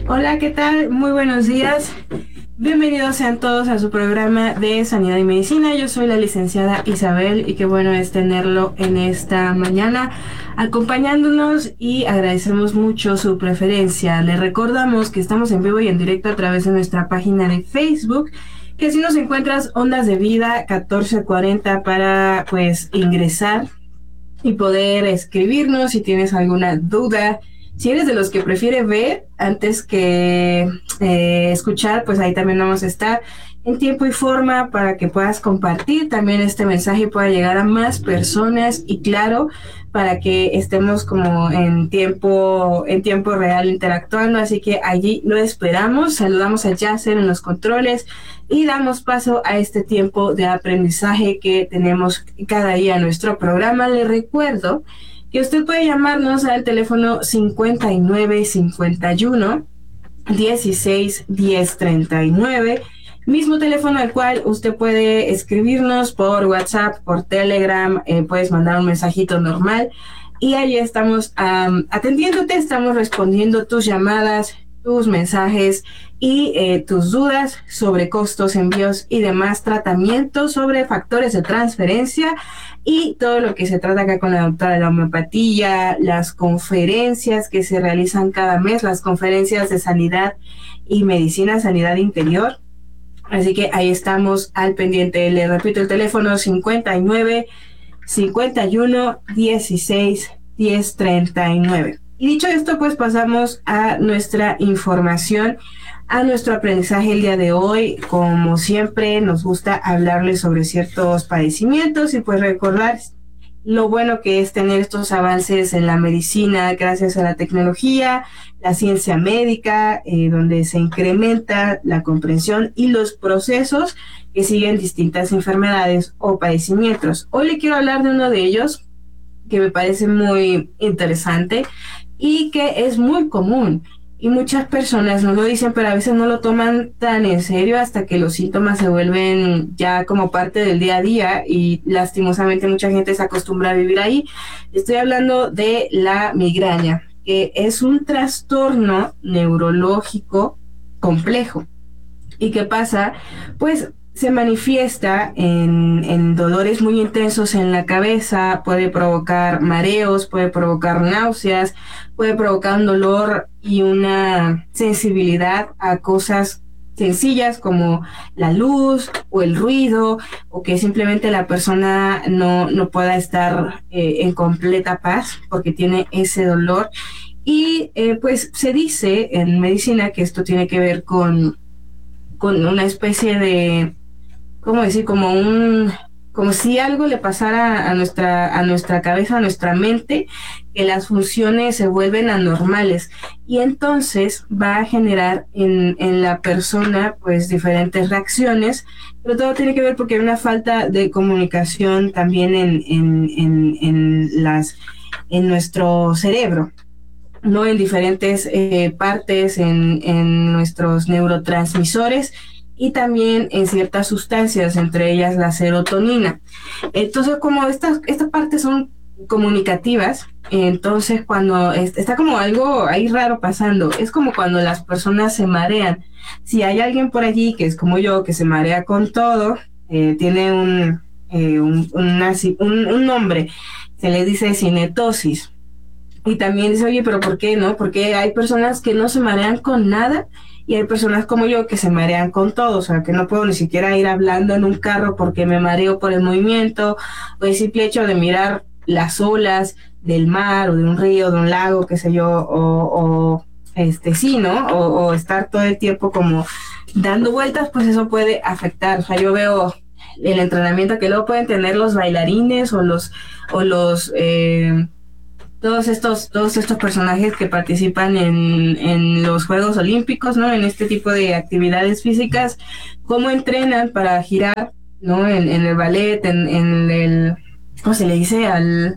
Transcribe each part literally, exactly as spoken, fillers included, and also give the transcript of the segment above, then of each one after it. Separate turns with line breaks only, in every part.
Hola, ¿qué tal? Muy buenos días. Bienvenidos sean todos a su programa de Sanidad y Medicina. Yo soy la licenciada Isabel y qué bueno es tenerlo en esta mañana acompañándonos y agradecemos mucho su preferencia. Les recordamos que estamos en vivo y en directo a través de nuestra página de Facebook, que si nos encuentras Ondas de Vida catorce cuarenta para pues ingresar y poder escribirnos si tienes alguna duda. Si eres de los que prefiere ver antes que eh, escuchar, pues ahí también vamos a estar en tiempo y forma para que puedas compartir también este mensaje y pueda llegar a más personas y claro, para que estemos como en tiempo, en tiempo real interactuando. Así que allí lo esperamos. Saludamos a Yasser en los controles y damos paso a este tiempo de aprendizaje que tenemos cada día en nuestro programa. Le recuerdo que usted puede llamarnos al teléfono cincuenta y nueve cincuenta y uno dieciséis diez treinta y nueve, mismo teléfono al cual usted puede escribirnos por WhatsApp, por Telegram, eh, puedes mandar un mensajito normal y ahí estamos um, atendiéndote, estamos respondiendo tus llamadas, tus mensajes y eh, tus dudas sobre costos, envíos y demás tratamientos, sobre factores de transferencia y todo lo que se trata acá con la doctora de la homeopatía, las conferencias que se realizan cada mes, las conferencias de sanidad y medicina, sanidad interior. Así que ahí estamos al pendiente. Le repito el teléfono cincuenta y nueve cincuenta y uno dieciséis diez treinta y nueve. Y dicho esto, pues pasamos a nuestra información, a nuestro aprendizaje el día de hoy. Como siempre, nos gusta hablarles sobre ciertos padecimientos y pues recordar lo bueno que es tener estos avances en la medicina gracias a la tecnología, la ciencia médica, eh, donde se incrementa la comprensión y los procesos que siguen distintas enfermedades o padecimientos. Hoy le quiero hablar de uno de ellos que me parece muy interesante y que es muy común. Y muchas personas no lo dicen, pero a veces no lo toman tan en serio hasta que los síntomas se vuelven ya como parte del día a día y lastimosamente mucha gente se acostumbra a vivir ahí. Estoy hablando de la migraña, que es un trastorno neurológico complejo. ¿Y qué pasa? Pues se manifiesta en, en dolores muy intensos en la cabeza, puede provocar mareos, puede provocar náuseas, puede provocar un dolor y una sensibilidad a cosas sencillas como la luz o el ruido, o que simplemente la persona no, no pueda estar eh, en completa paz porque tiene ese dolor. Y eh, pues se dice en medicina que esto tiene que ver con, con una especie de, ¿cómo decir? Como un, como si algo le pasara a nuestra, a nuestra cabeza, a nuestra mente, que las funciones se vuelven anormales y entonces va a generar en, en la persona pues diferentes reacciones, pero todo tiene que ver porque hay una falta de comunicación también en, en, en, en las, en nuestro cerebro, no en diferentes eh, partes, en, en nuestros neurotransmisores y también en ciertas sustancias, entre ellas la serotonina. Entonces, como estas, estas partes son comunicativas, entonces cuando es, está como algo ahí raro pasando, es como cuando las personas se marean. Si hay alguien por allí que es como yo, que se marea con todo, eh, tiene un, eh, un, una, un, un nombre, se le dice cinetosis. Y también dice, oye, pero ¿por qué no? Porque hay personas que no se marean con nada y hay personas como yo que se marean con todo, o sea, que no puedo ni siquiera ir hablando en un carro porque me mareo por el movimiento, o el simple hecho de mirar las olas del mar o de un río, de un lago, qué sé yo, o, o este sí, ¿no? O, o estar todo el tiempo como dando vueltas, pues eso puede afectar. O sea, yo veo el entrenamiento que luego pueden tener los bailarines o los, o los eh, todos estos, todos estos personajes que participan en, en los Juegos Olímpicos, ¿no? En este tipo de actividades físicas, cómo entrenan para girar, ¿no? En, en el ballet, en, en el, ¿cómo se le dice? Al,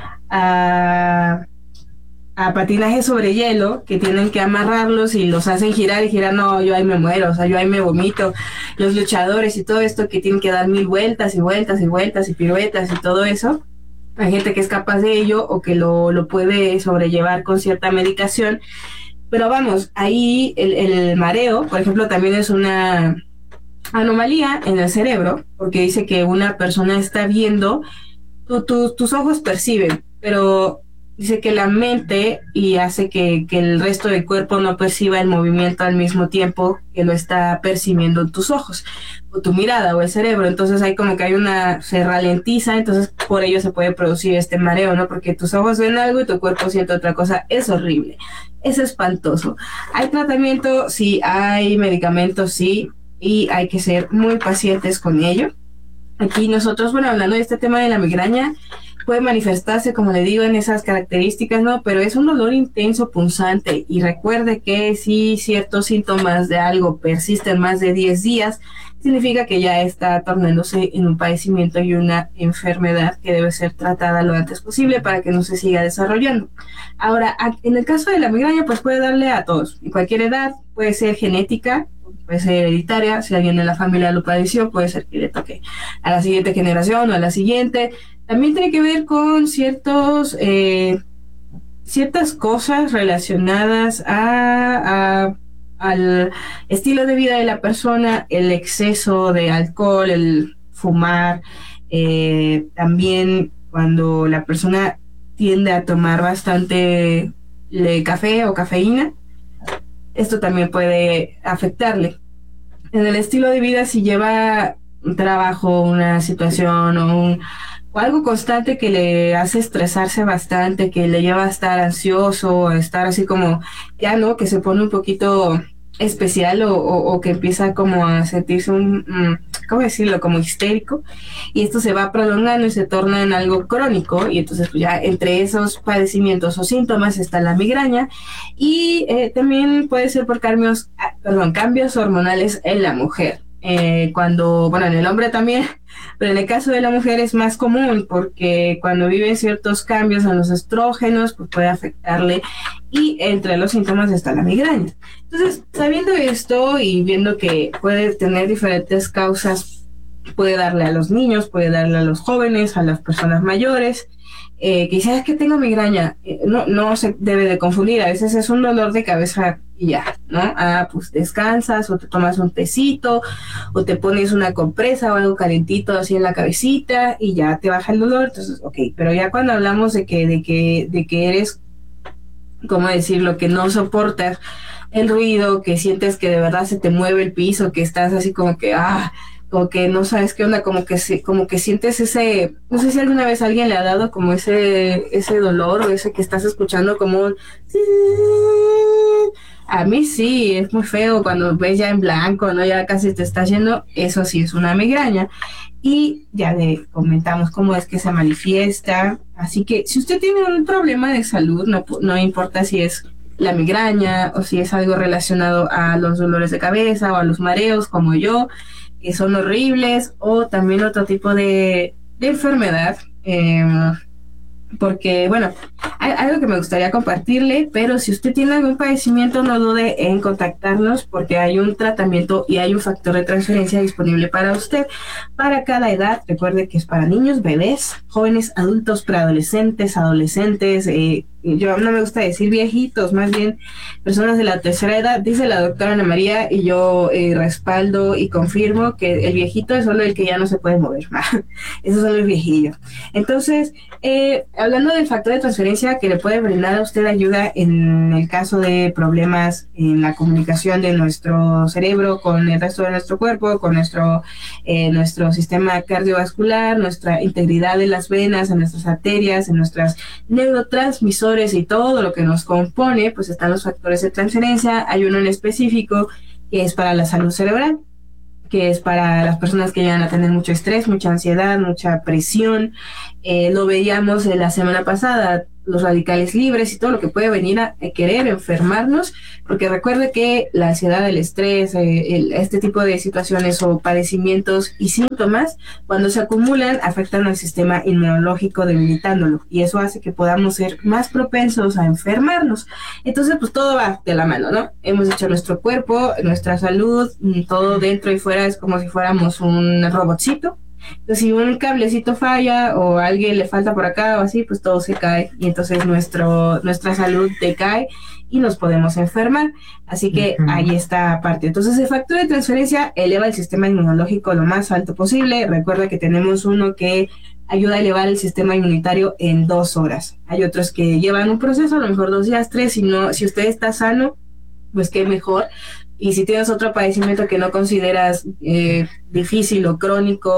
a, a patinaje sobre hielo, que tienen que amarrarlos y los hacen girar y girar, no, yo ahí me muero, o sea, yo ahí me vomito. Los luchadores y todo esto que tienen que dar mil vueltas y vueltas y vueltas y piruetas y todo eso. Hay gente que es capaz de ello o que lo, lo puede sobrellevar con cierta medicación, Pero vamos, ahí el, el mareo, por ejemplo, también es una anomalía en el cerebro, porque dice que una persona está viendo, tu, tu, tus ojos perciben, pero dice que la mente y hace que, que el resto del cuerpo no perciba el movimiento al mismo tiempo que lo está percibiendo tus ojos, o tu mirada, o el cerebro. Entonces hay como que hay una, se ralentiza, entonces por ello se puede producir este mareo, ¿no? Porque tus ojos ven algo y tu cuerpo siente otra cosa. Es horrible, es espantoso. Hay tratamiento, sí, hay medicamentos, sí, y hay que ser muy pacientes con ello. Aquí nosotros, bueno, hablando de este tema de la migraña, puede manifestarse, como le digo, en esas características, ¿no? Pero es un dolor intenso, punzante, y recuerde que si ciertos síntomas de algo persisten más de diez días, significa que ya está tornándose en un padecimiento y una enfermedad que debe ser tratada lo antes posible para que no se siga desarrollando. Ahora, en el caso de la migraña, pues puede darle a todos, en cualquier edad, puede ser genética, puede ser hereditaria, si alguien en la familia lo padeció, puede ser que le toque a la siguiente generación o a la siguiente. También tiene que ver con ciertos, eh, ciertas cosas relacionadas a, a, al estilo de vida de la persona, el exceso de alcohol, el fumar, eh, también cuando la persona tiende a tomar bastante eh, café o cafeína, esto también puede afectarle. En el estilo de vida, si lleva un trabajo, una situación o, un, o algo constante que le hace estresarse bastante, que le lleva a estar ansioso, a estar así como, ya no, que se pone un poquito especial o, o, o que empieza como a sentirse un, ¿cómo decirlo?, como histérico, y esto se va prolongando y se torna en algo crónico, y entonces pues ya entre esos padecimientos o síntomas está la migraña, y eh, también puede ser por cambios, perdón, cambios hormonales en la mujer. Eh, cuando, bueno, en el hombre también, pero en el caso de la mujer es más común porque cuando vive ciertos cambios en los estrógenos, pues puede afectarle, y entre los síntomas está la migraña. Entonces, sabiendo esto y viendo que puede tener diferentes causas, puede darle a los niños, puede darle a los jóvenes, a las personas mayores, eh, que dicen, es que tengo migraña, eh, no, no se debe de confundir, a veces es un dolor de cabeza y ya, ¿no? Ah, pues descansas o te tomas un tecito o te pones una compresa o algo calentito así en la cabecita y ya te baja el dolor, entonces, ok, pero ya cuando hablamos de que, de que, de que eres, ¿cómo decirlo?, que no soportas el ruido, que sientes que de verdad se te mueve el piso, que estás así como que, ah, como que no sabes qué onda, como que se, como que sientes ese, no sé si alguna vez alguien le ha dado como ese, ese dolor o ese que estás escuchando como un, a mí sí, es muy feo cuando ves ya en blanco, ¿no? Ya casi te está yendo, eso sí es una migraña. Y ya le comentamos cómo es que se manifiesta. Así que si usted tiene un problema de salud, no, no importa si es la migraña o si es algo relacionado a los dolores de cabeza o a los mareos como yo, que son horribles, o también otro tipo de, de enfermedad, eh, porque, bueno, hay algo que me gustaría compartirle, pero si usted tiene algún padecimiento, no dude en contactarnos porque hay un tratamiento y hay un factor de transferencia disponible para usted, para cada edad. Recuerde que es para niños, bebés, jóvenes, adultos, preadolescentes, adolescentes, eh, yo no me gusta decir viejitos, más bien personas de la tercera edad, dice la doctora Ana María, y yo eh, respaldo y confirmo que el viejito es solo el que ya no se puede mover, esos son los viejillos. Entonces, eh, hablando del factor de transferencia que le puede brindar a usted ayuda en el caso de problemas en la comunicación de nuestro cerebro con el resto de nuestro cuerpo, con nuestro, eh, nuestro sistema cardiovascular, nuestra integridad de las venas, en nuestras arterias, en nuestras neurotransmisores y todo lo que nos compone, pues están los factores de transferencia. Hay uno en específico que es para la salud cerebral, que es para las personas que llegan a tener mucho estrés, mucha ansiedad, mucha presión. Eh, lo veíamos en la semana pasada, los radicales libres y todo lo que puede venir a, a querer enfermarnos, porque recuerde que la ansiedad, el estrés, eh, el, este tipo de situaciones o padecimientos y síntomas, cuando se acumulan, afectan al sistema inmunológico, debilitándolo, y eso hace que podamos ser más propensos a enfermarnos. Entonces, pues todo va de la mano, ¿no? Hemos hecho nuestro cuerpo, nuestra salud, todo dentro y fuera es como si fuéramos un robotcito. Entonces, si un cablecito falla o a alguien le falta por acá o así, pues todo se cae y entonces nuestro, nuestra salud decae y nos podemos enfermar. Así que uh-huh. ahí está aparte. Entonces el factor de transferencia eleva el sistema inmunológico lo más alto posible. Recuerda que tenemos uno que ayuda a elevar el sistema inmunitario en dos horas. Hay otros que llevan un proceso, a lo mejor dos días, tres. Si no, si usted está sano, pues qué mejor. Y si tienes otro padecimiento que no consideras eh, difícil o crónico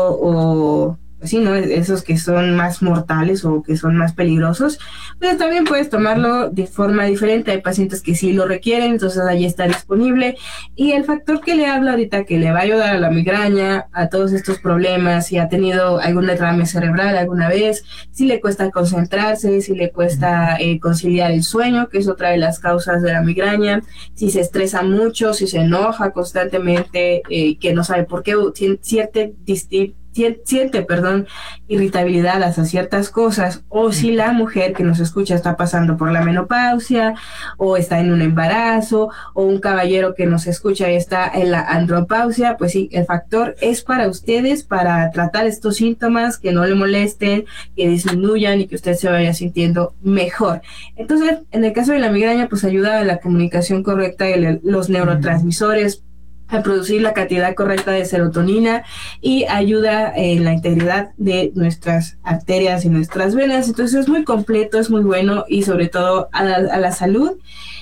o sí, ¿no? Esos que son más mortales o que son más peligrosos, pues también puedes tomarlo de forma diferente. Hay pacientes que sí lo requieren, entonces ahí está disponible. Y el factor que le hablo ahorita, que le va a ayudar a la migraña, a todos estos problemas, si ha tenido algún derrame cerebral alguna vez, si le cuesta concentrarse, si le cuesta eh, conciliar el sueño, que es otra de las causas de la migraña, si se estresa mucho, si se enoja constantemente, eh, que no sabe por qué, cierta distinta siente, perdón, irritabilidad hacia ciertas cosas, o si la mujer que nos escucha está pasando por la menopausia, o está en un embarazo, o un caballero que nos escucha y está en la andropausia, pues sí, el factor es para ustedes, para tratar estos síntomas, que no le molesten, que disminuyan y que usted se vaya sintiendo mejor. Entonces, en el caso de la migraña, pues ayuda a la comunicación correcta de los neurotransmisores, a producir la cantidad correcta de serotonina y ayuda en la integridad de nuestras arterias y nuestras venas. Entonces es muy completo, es muy bueno y sobre todo a la, a la salud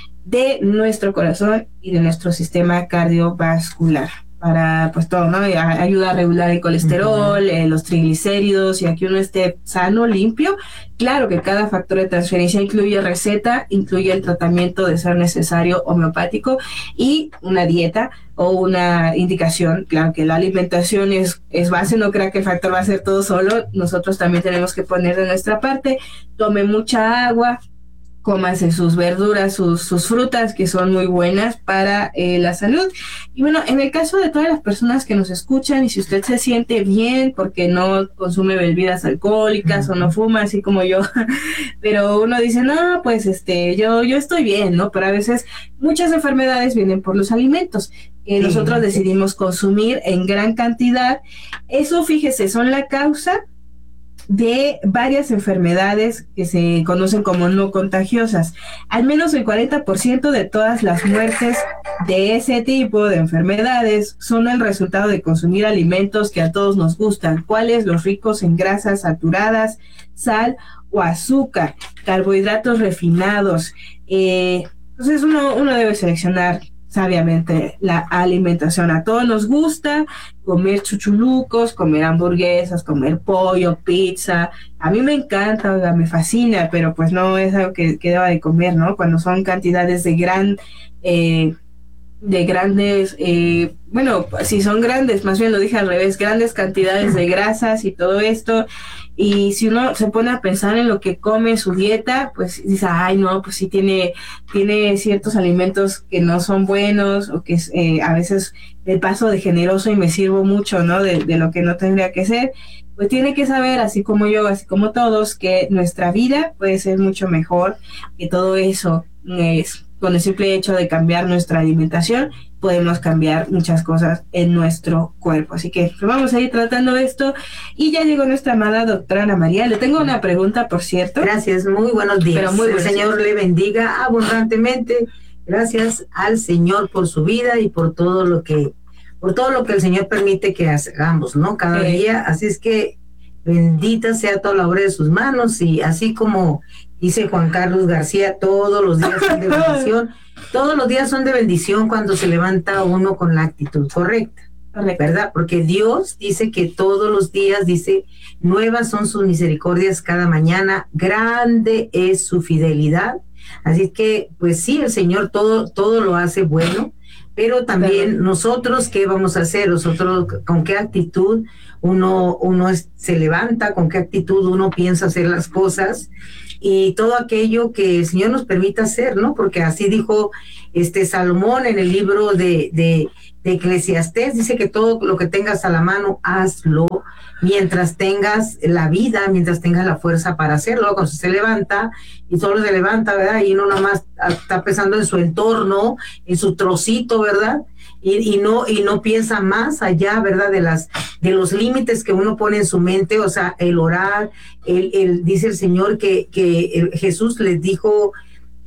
de nuestro corazón y de nuestro sistema cardiovascular. Para pues todo, ¿no? Ayuda a regular el colesterol, uh-huh. eh, los triglicéridos y a que uno esté sano, limpio. Claro que cada factor de transferencia incluye receta, incluye el tratamiento de ser necesario homeopático y una dieta o una indicación. Claro que la alimentación es, es base, no crea que el factor va a ser todo solo. Nosotros también tenemos que poner de nuestra parte. Tome mucha agua, cómase sus verduras, sus, sus frutas, que son muy buenas para eh, la salud. Y bueno, en el caso de todas las personas que nos escuchan, y si usted se siente bien porque no consume bebidas alcohólicas uh-huh. o no fuma, así como yo, pero uno dice, no, pues este, yo, yo estoy bien, ¿no? Pero a veces muchas enfermedades vienen por los alimentos que nosotros decidimos consumir en gran cantidad. Eso, fíjese, son la causa de varias enfermedades que se conocen como no contagiosas. Al menos el cuarenta por ciento de todas las muertes de ese tipo de enfermedades son el resultado de consumir alimentos que a todos nos gustan. ¿Cuáles? Los ricos en grasas saturadas, sal o azúcar, carbohidratos refinados. Eh, entonces uno, uno debe seleccionar sabiamente la alimentación. A todos nos gusta comer chuchulucos, comer hamburguesas, comer pollo, pizza. A mí me encanta, oiga, me fascina, pero pues no es algo que, que deba de comer, ¿no? Cuando son cantidades de gran, eh, de grandes, eh, bueno, si son grandes, más bien lo dije al revés, grandes cantidades de grasas y todo esto. Y si uno se pone a pensar en lo que come su dieta, pues dice, ay, no, pues sí tiene, tiene ciertos alimentos que no son buenos, o que eh, a veces me paso de generoso y me sirvo mucho, ¿no? De, de lo que no tendría que ser. Pues tiene que saber, así como yo, así como todos, que nuestra vida puede ser mucho mejor, que todo eso es, con el simple hecho de cambiar nuestra alimentación, podemos cambiar muchas cosas en nuestro cuerpo. Así que vamos a ir tratando esto. Y ya llegó nuestra amada doctora Ana María. Le tengo una pregunta, por cierto.
Gracias, muy buenos días.
Pero muy
El Señor días. Le bendiga abundantemente. Gracias al Señor por su vida y por todo lo que, por todo lo que el Señor permite que hagamos, ¿no? Cada sí. día. Así es que bendita sea toda la obra de sus manos, y así como dice Juan Carlos García, todos los días son de bendición. Todos los días son de bendición cuando se levanta uno con la actitud correcta, correcto, ¿verdad? Porque Dios dice que todos los días, dice, nuevas son sus misericordias cada mañana, grande es su fidelidad. Así que, pues sí, el Señor todo, todo lo hace bueno, pero también claro. nosotros, ¿qué vamos a hacer? Nosotros, ¿con qué actitud uno, uno es, se levanta? ¿Con qué actitud uno piensa hacer las cosas? Y todo aquello que el Señor nos permita hacer, ¿no? Porque así dijo este Salomón en el libro de, de, de Eclesiastés, dice que todo lo que tengas a la mano, hazlo, mientras tengas la vida, mientras tengas la fuerza para hacerlo. Cuando se levanta, y solo se levanta, ¿verdad? Y uno nomás está pensando en su entorno, en su trocito, ¿verdad? Y, y no y no piensa más allá, ¿verdad? De las de los límites que uno pone en su mente. O sea, el orar, el, el dice el Señor que, que el, Jesús les dijo,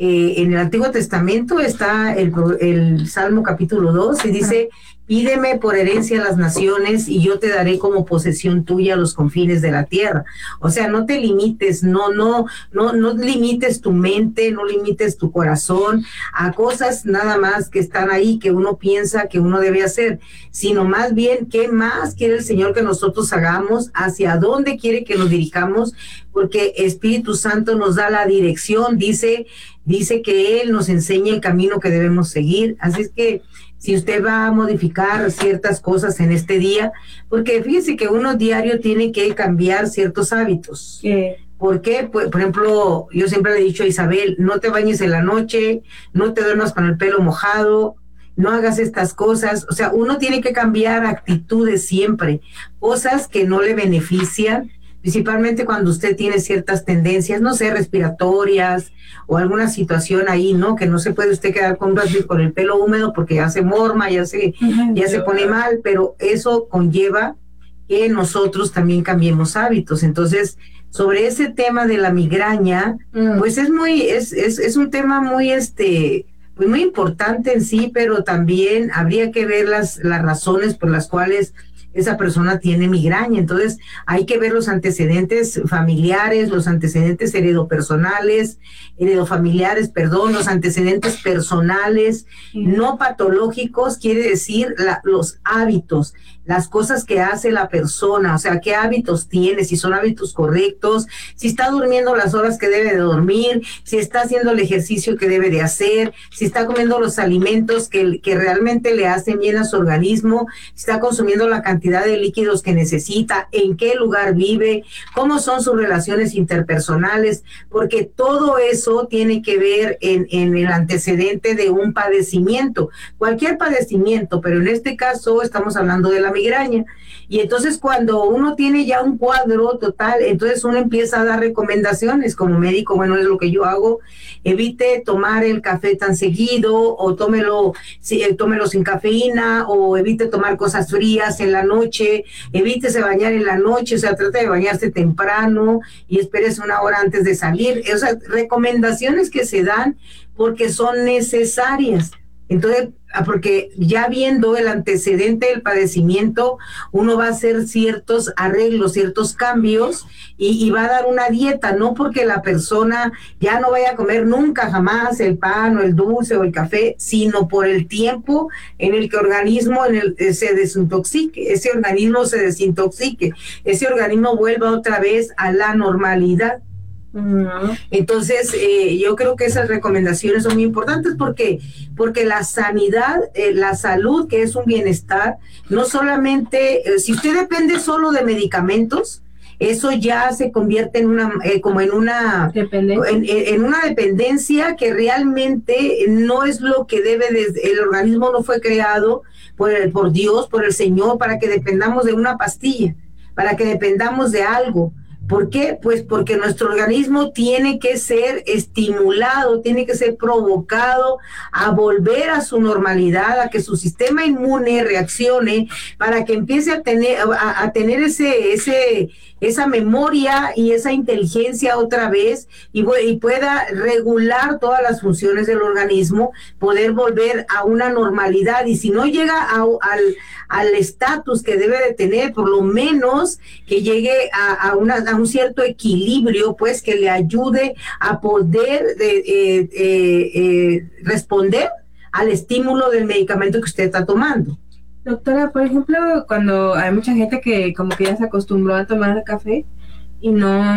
eh, en el Antiguo Testamento está el, el Salmo capítulo dos y dice, pídeme por herencia las naciones y yo te daré como posesión tuya los confines de la tierra. O sea, no te limites, no, no, no, no limites tu mente, no limites tu corazón a cosas nada más que están ahí, que uno piensa que uno debe hacer, sino más bien qué más quiere el Señor que nosotros hagamos, hacia dónde quiere que nos dirijamos, porque Espíritu Santo nos da la dirección, dice, dice que Él nos enseña el camino que debemos seguir. Así es que si usted va a modificar ciertas cosas en este día, porque fíjese que uno diario tiene que cambiar ciertos hábitos.
¿Qué?
¿Por qué? Pues, por ejemplo, yo siempre le he dicho a Isabel, no te bañes en la noche, no te duermas con el pelo mojado, no hagas estas cosas. O sea, uno tiene que cambiar actitudes siempre, cosas que no le benefician, principalmente cuando usted tiene ciertas tendencias, no sé, respiratorias o alguna situación ahí, ¿no? Que no se puede usted quedar con, con el pelo húmedo porque ya se morma, ya se, uh-huh, ya se pone mal, pero eso conlleva que nosotros también cambiemos hábitos. Entonces, sobre ese tema de la migraña, uh-huh. pues es muy, es, es, es un tema muy, este, pues muy importante en sí, pero también habría que ver las, las razones por las cuales esa persona tiene migraña. Entonces hay que ver los antecedentes familiares, los antecedentes heredopersonales, heredofamiliares, perdón, los antecedentes personales, sí. no patológicos, quiere decir la, los hábitos, las cosas que hace la persona, o sea, qué hábitos tiene, si son hábitos correctos, si está durmiendo las horas que debe de dormir, si está haciendo el ejercicio que debe de hacer, si está comiendo los alimentos que, que realmente le hacen bien a su organismo, si está consumiendo la cantidad de líquidos que necesita, en qué lugar vive, cómo son sus relaciones interpersonales, porque todo eso tiene que ver en, en el antecedente de un padecimiento, cualquier padecimiento, pero en este caso estamos hablando de la migraña. Y entonces cuando uno tiene ya un cuadro total, entonces uno empieza a dar recomendaciones como médico. Bueno, es lo que yo hago: evite tomar el café tan seguido, o tómelo, sí, tómelo sin cafeína, o evite tomar cosas frías en la noche, evítese bañar en la noche, o sea, trata de bañarse temprano y espérese una hora antes de salir. O sea, recomendaciones que se dan porque son necesarias. Entonces, porque ya viendo el antecedente del padecimiento, uno va a hacer ciertos arreglos, ciertos cambios y, y va a dar una dieta, no porque la persona ya no vaya a comer nunca jamás el pan o el dulce o el café, sino por el tiempo en el que el organismo en el, se desintoxique, ese organismo se desintoxique, ese organismo vuelva otra vez a la normalidad. Uh-huh. Entonces eh, yo creo que esas recomendaciones son muy importantes porque porque la sanidad, eh, la salud, que es un bienestar, no solamente eh, si usted depende solo de medicamentos, eso ya se convierte en una eh, como en una
dependencia.
En, en una dependencia que realmente no es lo que debe de, el organismo no fue creado por el, por Dios, por el Señor, para que dependamos de una pastilla, para que dependamos de algo. ¿Por qué? Pues porque nuestro organismo tiene que ser estimulado, tiene que ser provocado a volver a su normalidad, a que su sistema inmune reaccione, para que empiece a tener, a, a tener ese, ese, esa memoria y esa inteligencia otra vez y, y pueda regular todas las funciones del organismo, poder volver a una normalidad. Y si no llega a, al al estatus que debe de tener, por lo menos que llegue a, a, una, a un cierto equilibrio, pues que le ayude a poder de, eh, eh, eh, responder al estímulo del medicamento que usted está tomando.
Doctora, por ejemplo, cuando hay mucha gente que como que ya se acostumbró a tomar café y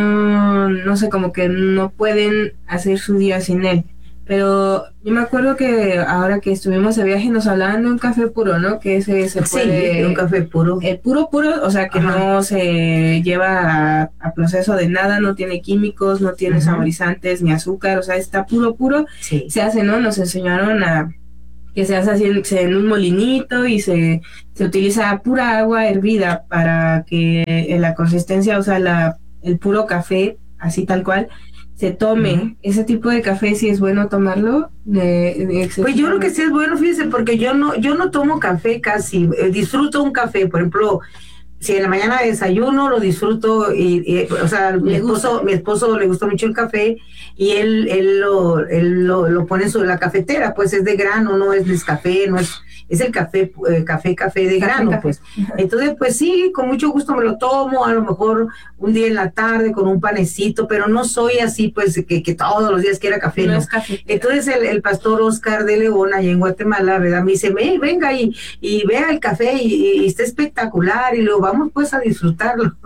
no, no sé, como que no pueden hacer su día sin él. Pero yo me acuerdo que ahora que estuvimos de viaje nos hablaban de un café puro, ¿no? Que ese se puede...
Sí, un café puro.
El puro puro, o sea, que Ajá. no se lleva a, a proceso de nada, no tiene químicos, no tiene Ajá. saborizantes ni azúcar, o sea, está puro puro.
Sí.
Se hace, ¿no? Nos enseñaron a que se hace así en, en un molinito y se, se utiliza pura agua hervida para que la consistencia, o sea, la, el puro café, así tal cual, se tome. Uh-huh. Ese tipo de café, sí es bueno tomarlo. De, de
pues yo creo que sí es bueno, fíjese, porque yo no yo no tomo café casi, eh, disfruto un café, por ejemplo, Si en la mañana desayuno, lo disfruto, y, y o sea, mi esposo, mi esposo le gusta mucho el café, y él, él lo, él lo, lo pone sobre la cafetera, pues es de grano, no es Nescafé, no es, es el café, eh, café, café de grano, café, pues. Café. Entonces, pues sí, con mucho gusto me lo tomo, a lo mejor un día en la tarde con un panecito, pero no soy así, pues, que, que todos los días quiera café, no. no. Es café. Entonces, el, el pastor Oscar de León, allá en Guatemala, ¿verdad? Me dice, venga y, y vea el café, y, y está espectacular, y luego vamos pues a disfrutarlo.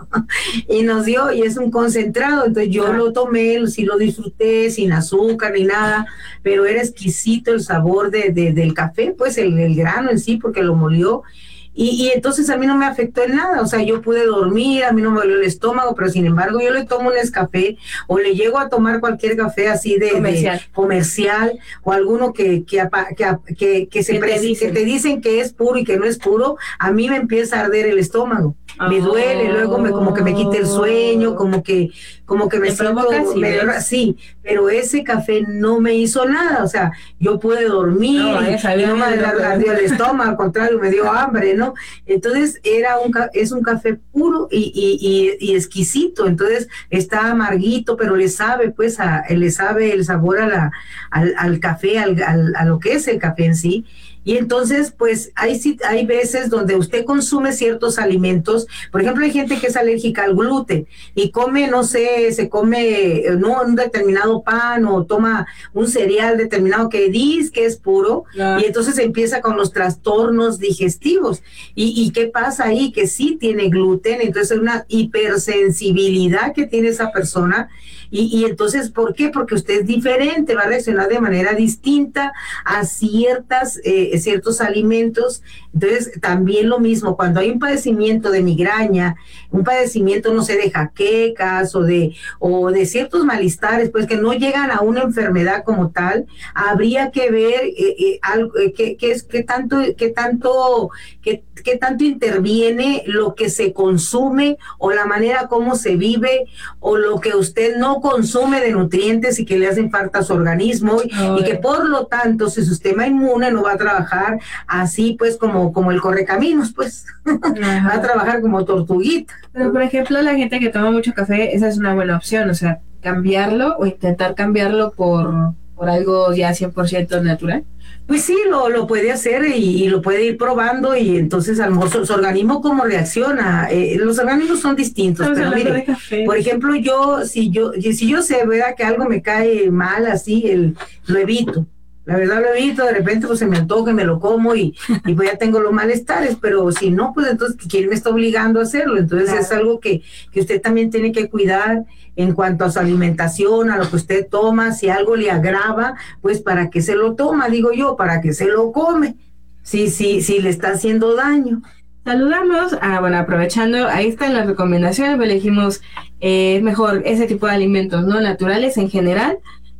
Y nos dio, y es un concentrado, entonces yo ah. lo tomé, sí lo disfruté, sin azúcar ni nada, pero era exquisito el sabor de, de, del café, pues el, el grano en sí, porque lo molió. Y, y entonces a mí no me afectó en nada, o sea, yo pude dormir, a mí no me dolió el estómago, pero sin embargo yo le tomo un Nescafé, o le llego a tomar cualquier café así de comercial, de comercial o alguno que, que, que, que, que, se pre, te que te dicen que es puro y que no es puro, a mí me empieza a arder el estómago, oh. me duele, luego me, como que me quita el sueño, como que, como que me, me siento medio, sí, pero ese café no me hizo nada, o sea, yo pude dormir, no, y no me ardió el estómago, al contrario, me dio hambre, ¿no? Entonces era un es un café puro y, y, y, y exquisito, entonces está amarguito, pero le sabe pues a, le sabe el sabor a la, al, al café, al, al, a lo que es el café en sí. Y entonces, pues, hay, hay veces donde usted consume ciertos alimentos. Por ejemplo, hay gente que es alérgica al gluten y come, no sé, se come no un determinado pan o toma un cereal determinado que dice que es puro, claro. Y entonces empieza con los trastornos digestivos. ¿Y, y qué pasa ahí? Que sí tiene gluten, entonces es una hipersensibilidad que tiene esa persona. Y, y entonces, ¿por qué? Porque usted es diferente, va a reaccionar de manera distinta a ciertas, eh, ciertos alimentos. Entonces, también lo mismo, cuando hay un padecimiento de migraña, un padecimiento, no sé, de jaquecas o de, o de ciertos malestares, pues que no llegan a una enfermedad como tal, habría que ver eh, eh, algo, eh, qué, qué es, qué tanto, qué tanto, qué, qué tanto interviene lo que se consume o la manera como se vive o lo que usted no consume de nutrientes y que le hacen falta a su organismo y, y que por lo tanto su sistema inmune no va a trabajar así pues como, como el correcaminos, pues va a trabajar como tortuguita.
Pero por ejemplo la gente que toma mucho café, esa es una buena opción, o sea, cambiarlo o intentar cambiarlo por, por algo ya cien por ciento natural.
Pues sí, lo, lo puede hacer y, y lo puede ir probando y entonces a lo mejor su, su organismo cómo reacciona. Eh, los organismos son distintos, pero mire, por ejemplo, yo si yo si yo sé, ¿verdad?, que algo me cae mal así, el, lo evito. La verdad lo evito, de repente pues se me antoja y me lo como y, y pues ya tengo los malestares, pero si no, pues entonces ¿quién me está obligando a hacerlo? Entonces claro. Es algo que, que usted también tiene que cuidar en cuanto a su alimentación, a lo que usted toma, si algo le agrava, pues para qué se lo toma, digo yo, para qué se lo come, si, si, si le está haciendo daño.
Saludamos, ah, bueno, aprovechando, ahí están las recomendaciones, elegimos eh, mejor ese tipo de alimentos, ¿no? Naturales en general.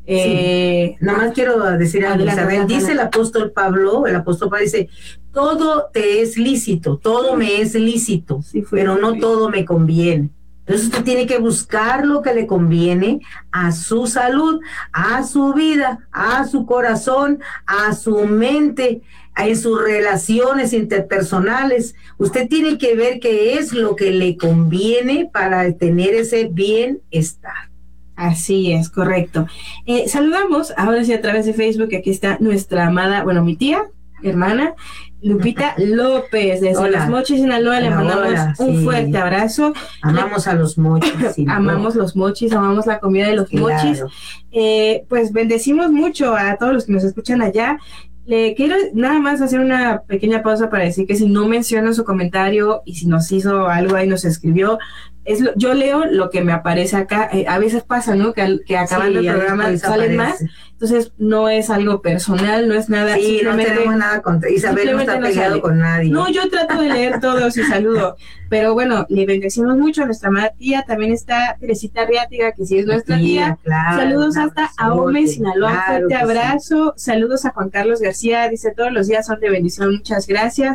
Eh, sí. Nada más quiero decir a Isabel, dice el apóstol Pablo, el apóstol Pablo dice, todo te es lícito, todo me es lícito, sí, pero no bien. Todo me conviene. Entonces usted tiene que buscar lo que le conviene a su salud, a su vida, a su corazón, a su mente, en sus relaciones interpersonales. Usted tiene que ver qué es lo que le conviene para tener ese bienestar.
Así es, correcto. Eh, saludamos ahora sí a través de Facebook, aquí está nuestra amada, bueno, mi tía, hermana, Lupita López, desde hola. Los Mochis, Sinaloa, hola, le mandamos hola, un sí. fuerte abrazo.
Amamos le... a los mochis. Sí,
amamos los mochis, amamos la comida de los claro. mochis. Eh, pues bendecimos mucho a todos los que nos escuchan allá. Le quiero nada más hacer una pequeña pausa para decir que si no menciona su comentario y si nos hizo algo ahí, nos escribió, es lo, yo leo lo que me aparece acá, eh, a veces pasa, ¿no? Que, que acabando sí, el programa salen más, entonces no es algo personal, no es nada.
Sí, no tenemos nada contra Isabel, no está peleado no con nadie.
No, yo trato de leer todos y saludo, pero bueno, le bendecimos mucho a nuestra amada tía, también está Teresita Riátiga, que sí es nuestra tía, tía. Claro, saludos claro, hasta Ahome, Sinaloa, claro fuerte abrazo, sí. Saludos a Juan Carlos García, dice todos los días son de bendición, muchas gracias.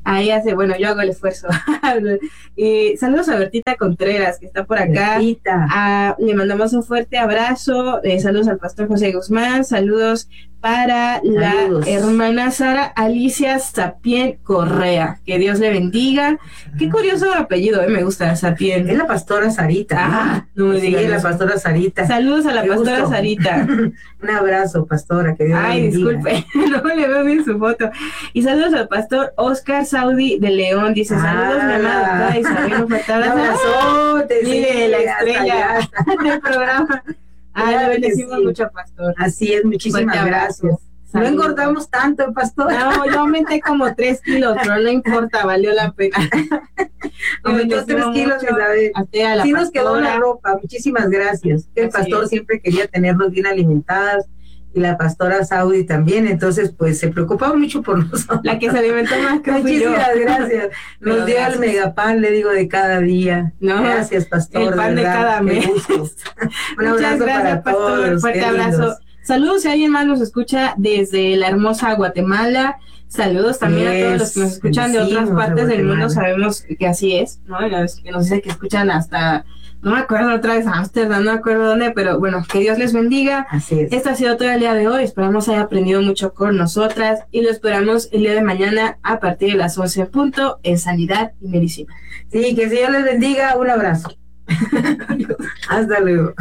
Ahí hace, bueno, yo hago el esfuerzo. Y saludos a Bertita Contreras, que está por acá. Ah, le mandamos un fuerte abrazo. Eh, saludos al pastor José Guzmán. Saludos para saludos. La hermana Sara Alicia Sapien Correa. Que Dios le bendiga. Qué curioso apellido, eh, me gusta, Sapien.
Es la pastora Sarita.
Ah, no me digas.
Sí, la pastora Sarita.
Saludos a la
Qué
pastora
gusto.
Sarita.
Un abrazo, pastora, que Dios
Ay,
le bendiga.
disculpe, no le veo bien su foto. Y saludos al pastor Oscar Saudi de León. Dice, saludos,
Ah,
mi amada Isabel. Un
abrazote,
mire,
sí,
la estrella del programa. Ah,
Claro
le bendecimos
sí.
mucho, pastor.
Así es, muchísimas
Fuerte
gracias.
abrazo.
No
Saludos.
engordamos tanto, pastor.
No, yo aumenté como tres kilos, pero no importa, valió la pena.
Aumentó tres kilos, Isabel.
A
Sí nos quedó la ropa, muchísimas gracias. El
Así
pastor
es.
siempre quería tenernos bien alimentadas y la pastora Saudi también, entonces pues se preocupaba mucho por nosotros.
La que se alimentó más que fui yo.
Muchísimas gracias. Nos
Pero
dio
gracias.
el megapan, le digo, de cada día.
No,
Gracias, pastor.
el pan de
verdad,
cada
qué
mes.
gusto. Un
Muchas
abrazo
gracias,
para
pastor.
todos.
Fuerte
qué
abrazo.
lindos.
Saludos si alguien más nos escucha desde la hermosa Guatemala. Saludos también
Yes,
a todos los que nos escuchan de otras
bendecimos a
partes del mundo.
Guatemala.
Sabemos que así es, ¿no? Nos, que nos dice que escuchan hasta, no me acuerdo otra vez, Ámsterdam, no me acuerdo dónde, pero bueno, que Dios les bendiga.
Así es.
Este ha sido todo el día de hoy. Esperamos haya aprendido mucho con nosotras y lo esperamos el día de mañana a partir de las once en punto en Sanidad y Medicina.
Sí, que el Señor les bendiga. Un abrazo. Hasta luego.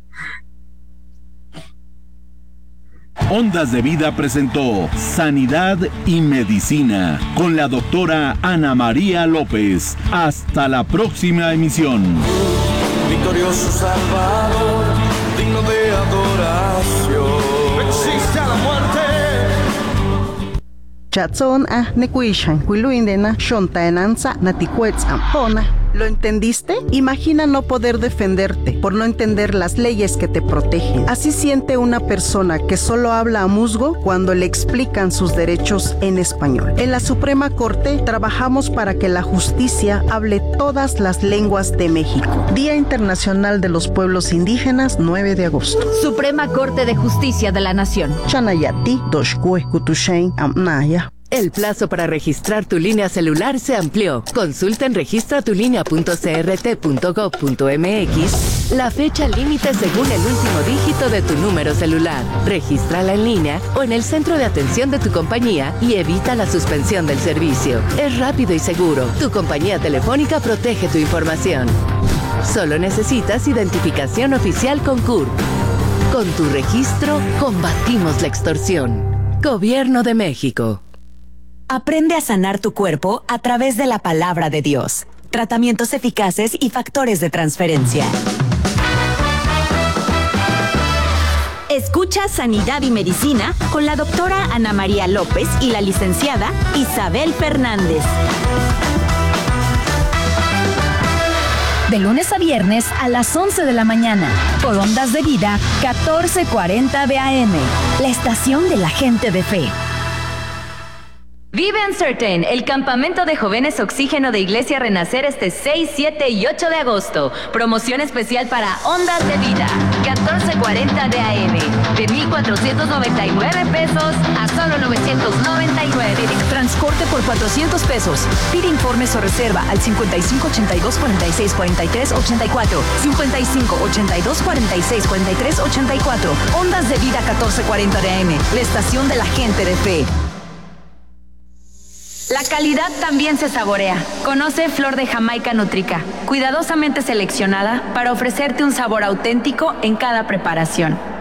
Ondas de Vida presentó Sanidad y Medicina con la doctora Ana María López. Hasta la próxima emisión.
Victorioso Salvador, digno de adoración. Existe a la muerte.
Chatson a nekuishan kuiluindena shontaenanza naticuetz ampona. ¿Lo entendiste? Imagina no poder defenderte por no entender las leyes que te protegen. Así siente una persona que solo habla a musgo cuando le explican sus derechos en español. En la Suprema Corte trabajamos para que la justicia hable todas las lenguas de México. Día Internacional de los Pueblos Indígenas, nueve de agosto.
Suprema Corte de Justicia de la Nación.
Chanayati, Doshkue, Kutushain, Amnaya.
El plazo para registrar tu línea celular se amplió. Consulta en registra tu línea punto c r t punto gov punto m x la fecha límite según el último dígito de tu número celular. Regístrala en línea o en el centro de atención de tu compañía y evita la suspensión del servicio. Es rápido y seguro. Tu compañía telefónica protege tu información. Solo necesitas identificación oficial con C U R P. Con tu registro, combatimos la extorsión. Gobierno de México.
Aprende a sanar tu cuerpo a través de la palabra de Dios. Tratamientos eficaces y factores de transferencia. Escucha Sanidad y Medicina con la doctora Ana María López y la licenciada Isabel Fernández.
De lunes a viernes a las once de la mañana. Por Ondas de Vida, catorce cuarenta de A M. La estación de la gente de fe.
Vive Uncertain, el campamento de jóvenes oxígeno de Iglesia Renacer este seis, siete y ocho de agosto. Promoción especial para Ondas de Vida, catorce cuarenta de A M. De mil cuatrocientos noventa y nueve pesos a solo novecientos noventa y nueve.
Transporte por cuatrocientos pesos. Pide informes o reserva al cincuenta y cinco, ochenta y dos, cuarenta y seis, cuarenta y tres, ochenta y cuatro. cincuenta y cinco, ochenta y dos, cuarenta y seis, cuarenta y tres, ochenta y cuatro. Ondas de Vida catorce cuarenta de A M. La estación de la gente de fe.
La calidad también se saborea. Conoce Flor de Jamaica Nutrica, cuidadosamente seleccionada para ofrecerte un sabor auténtico en cada preparación.